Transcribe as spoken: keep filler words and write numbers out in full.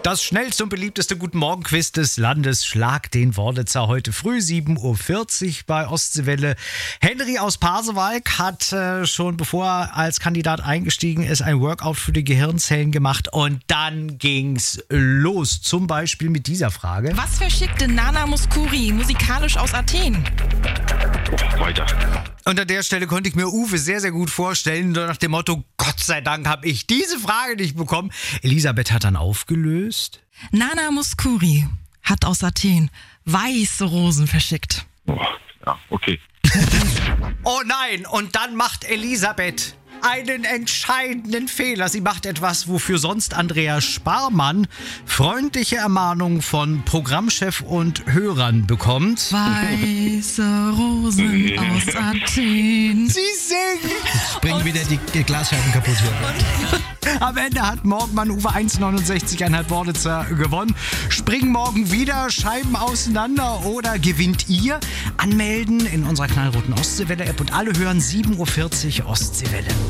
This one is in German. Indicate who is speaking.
Speaker 1: Das schnellste und beliebteste Guten Morgen-Quiz des Landes. Schlag den Worditzer heute früh, sieben Uhr vierzig bei Ostseewelle. Henry aus Pasewalk hat äh, schon, bevor er als Kandidat eingestiegen ist, ein Workout für die Gehirnzellen gemacht. Und dann ging's los. Zum Beispiel mit dieser Frage.
Speaker 2: Was verschickte Nana Mouskouri musikalisch aus Athen?
Speaker 3: Oh, weiter.
Speaker 1: Und an der Stelle konnte ich mir Uwe sehr, sehr gut vorstellen, nur nach dem Motto, Gott sei Dank habe ich diese Frage nicht bekommen. Elisabeth hat dann aufgelöst.
Speaker 2: Nana Mouskouri hat aus Athen weiße Rosen verschickt.
Speaker 3: Oh, ja, okay.
Speaker 1: Oh nein, und dann macht Elisabeth einen entscheidenden Fehler. Sie macht etwas, wofür sonst Andreas Sparmann freundliche Ermahnungen von Programmchef und Hörern bekommt.
Speaker 2: Weiße Rosen aus Athen.
Speaker 1: Sie singt!
Speaker 4: Bringen wieder die, die Glasscheiben kaputt hier.
Speaker 1: Am Ende hat Morgenmann Uwe eins Komma neunundsechzig Einheit Worditzer gewonnen. Springen morgen wieder Scheiben auseinander oder gewinnt ihr? Anmelden in unserer knallroten Ostseewelle-App und alle hören sieben Uhr vierzig Ostseewelle.